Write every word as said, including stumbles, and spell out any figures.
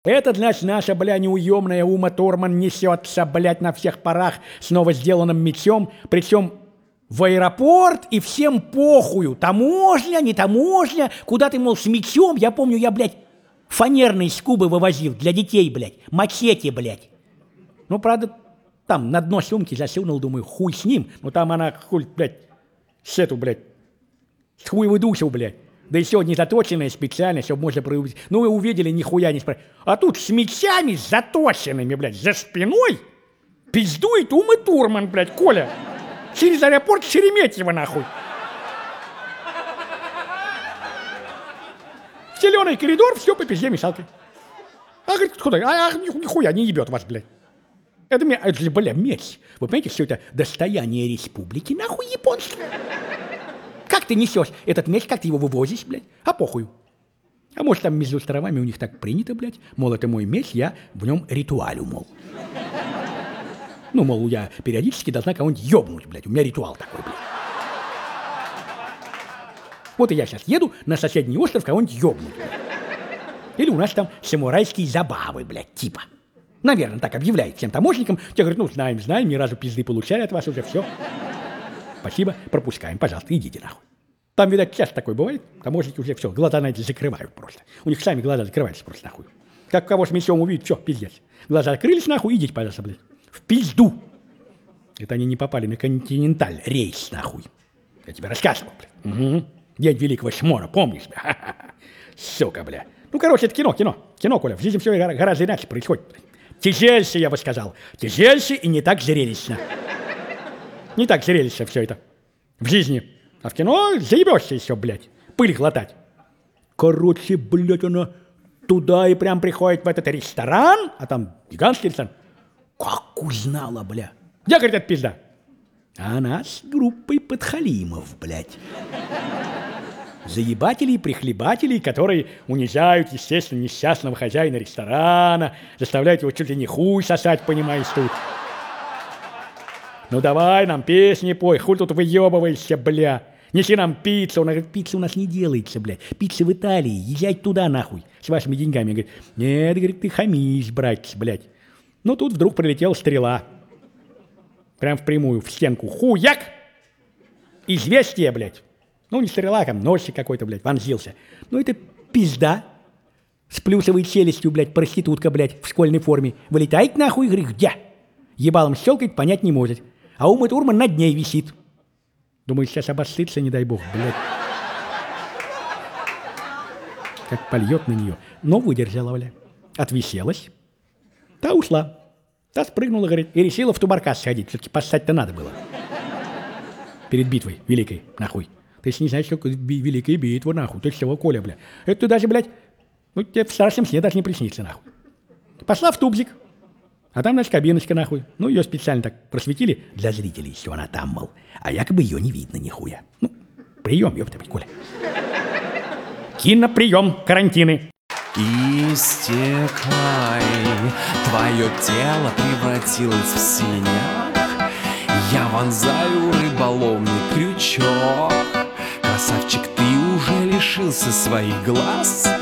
Это, значит, наша, бля, неуемная Ума Турман несется, блядь, на всех парах с новосделанным мечом, причем в аэропорт, и всем похую. Таможня, не таможня, куда ты, мол, с мечом? Я помню, я, блядь, фанерные с Кубы вывозил для детей, блядь, мачете, блядь. Ну, правда, там на дно сумки засунул, думаю, хуй с ним. Ну, там она, хуй, блядь, с эту, блядь, с хуевой душу, блядь. Да еще не заточенная специально, чтобы можно проявить. Ну, вы увидели, нихуя не спрашивали. А тут с мечами заточенными, блядь, за спиной пиздует Ума Турман, блядь, Коля. Через аэропорт Шереметьево, нахуй. В зеленый коридор, все по пизде мешалкой. А, говорит, куда? А, а нихуя не ебет вас, блядь. Это, это, бля, меч. Вы понимаете, все это достояние республики, нахуй, японское. Как ты несешь этот меч, как ты его вывозишь, блядь? А похуй. А может, там между островами у них так принято, блядь? Мол, это мой меч, я в нем ритуалю, мол. Ну, мол, я периодически должна кого-нибудь ёбнуть, блядь. У меня ритуал такой, блядь. Вот и я сейчас еду на соседний остров кого-нибудь ёбнуть, блядь. Или у нас там самурайские забавы, блядь, типа. Наверное, так объявляет всем таможенникам. Те говорят, ну, знаем, знаем, ни разу пизды получали от вас уже, все. Спасибо, пропускаем, пожалуйста, идите нахуй. Там, видать, часто такое бывает, таможенники уже все, глаза на эти закрывают просто. У них сами глаза закрываются просто нахуй. Как кого с мечом увидят, все, пиздец. Глаза закрылись нахуй, идите, пожалуйста, блядь. В пизду. Это они не попали на континенталь рейс, нахуй. Я тебе рассказывал, блядь. Угу. День Великого Шмора, помнишь? Сука, бля. Ну, короче, это кино, кино. Кино, Коля, в жизни все гораздо иначе происходит. Тяжельше, я бы сказал. Тяжельше и не так зрелищно. Не так зрелищно все это в жизни. А в кино заебешься еще, блядь, пыль глотать. Короче, блядь, она туда и прям приходит в этот ресторан, а там гигантский ресторан. Как узнала, бля. Где, говорит, эта пизда? Она с группой подхалимов, блядь. Заебателей, прихлебателей, которые унижают, естественно, несчастного хозяина ресторана, заставляют его чуть ли не хуй сосать, понимаешь, тут. Ну давай нам песни пой, хуй тут выебываешься, бля. Неси нам пиццу. Она говорит, пицца у нас не делается, блядь. Пицца в Италии, езжай туда нахуй, с вашими деньгами. Говорит, нет, говорит, ты хамишь, братец, блядь. Ну тут вдруг прилетела стрела. Прям впрямую, в стенку. Хуяк! Известие, блядь. Ну не стрела, там носик какой-то, блядь, вонзился. Ну это пизда. С плюсовой челюстью, блядь, проститутка, блядь, в школьной форме. Вылетает нахуй и говорит, где? Ебалом щелкает, понять не может. А Ума Турман над ней висит. Думаю, сейчас обоссытся, не дай бог, блядь. Как польет на нее. Но выдержала, бля. Отвиселась. Та ушла. Та спрыгнула, говорит, и решила в Тубаркас сходить. Все-таки поссать-то надо было. Перед битвой великой, нахуй. Ты ж не знаешь, что великая битва, нахуй. Ты чего, Коля, бля. Это ты даже, блядь, ну тебе в страшном сне даже не приснится, нахуй. Пошла в тубзик. А там, значит, кабиночка, нахуй. Ну, ее специально так просветили для зрителей, что она там, мол. А якобы ее не видно нихуя. Ну, прием, ёпта, Коля. Киноприем, карантины. Истекай, твое тело превратилось в синяк. Я вонзаю рыболовный крючок. Красавчик, ты уже лишился своих глаз.